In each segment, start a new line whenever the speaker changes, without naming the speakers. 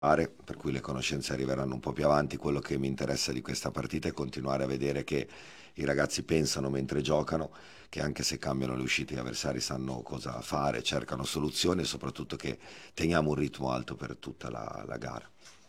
per cui le conoscenze arriveranno un po' più avanti. Quello che mi interessa di questa partita è continuare a vedere che i ragazzi pensano mentre giocano, che anche se cambiano le uscite gli avversari sanno cosa fare, cercano soluzioni e soprattutto che teniamo un ritmo alto per tutta la gara,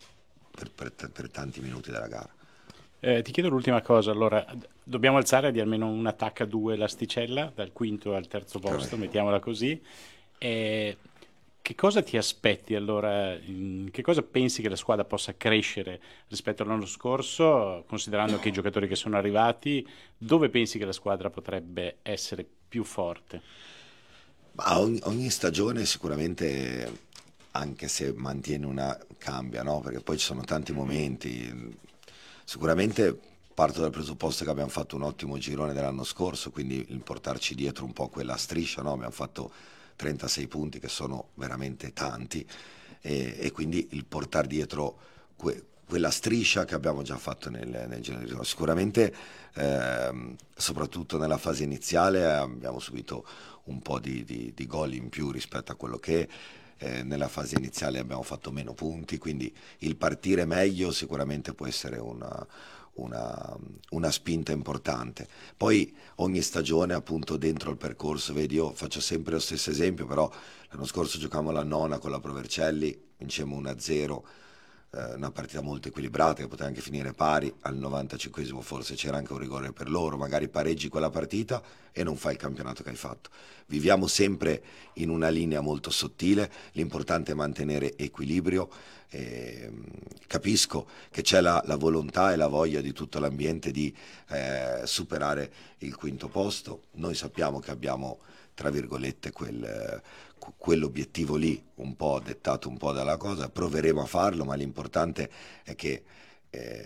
per tanti minuti della gara.
Ti chiedo l'ultima cosa, allora, dobbiamo alzare di almeno un attacco a due l'asticella, dal quinto al terzo posto,
Chiaramente.
mettiamola così. E che cosa ti aspetti allora? Che cosa pensi che la squadra possa crescere rispetto all'anno scorso, considerando che i giocatori che sono arrivati, dove pensi che la squadra potrebbe essere più forte?
Ma ogni stagione sicuramente, anche se mantiene una, cambia, no? Perché poi ci sono tanti momenti. Sicuramente parto dal presupposto che abbiamo fatto un ottimo girone dell'anno scorso, quindi il portarci dietro un po' quella striscia, no? Abbiamo fatto 36 punti che sono veramente tanti e quindi il portare dietro quella striscia che abbiamo già fatto nel girone di ritorno. Sicuramente, soprattutto nella fase iniziale, abbiamo subito un po' di gol in più rispetto a quello che nella fase iniziale abbiamo fatto meno punti, quindi il partire meglio sicuramente può essere una, una spinta importante. Poi ogni stagione appunto dentro il percorso, vedi, io faccio sempre lo stesso esempio, però l'anno scorso giocavamo la nona con la Provercelli, vincemmo 1-0, una partita molto equilibrata che poteva anche finire pari, al 95esimo forse c'era anche un rigore per loro, magari pareggi quella partita e non fai il campionato che hai fatto. Viviamo sempre in una linea molto sottile, l'importante è mantenere equilibrio. Capisco che c'è la volontà e la voglia di tutto l'ambiente di superare il quinto posto. Noi sappiamo che abbiamo, tra virgolette, quell'obiettivo lì, un po' dettato un po' dalla cosa, proveremo a farlo, ma l'importante è che eh,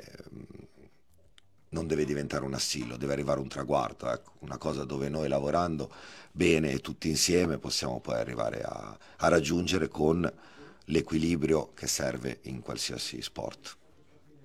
non deve diventare un assillo, deve arrivare un traguardo, ecco, una cosa dove noi lavorando bene e tutti insieme possiamo poi arrivare a raggiungere con l'equilibrio che serve in qualsiasi sport.